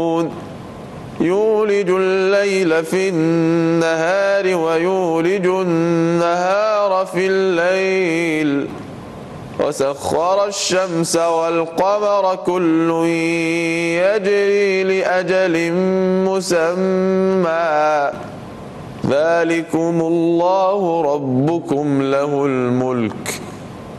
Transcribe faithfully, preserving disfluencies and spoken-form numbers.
يولج الليل في النهار ويولج النهار في الليل وسخر الشمس والقمر كل يجري لأجل مسمى ذلكم الله ربكم له الملك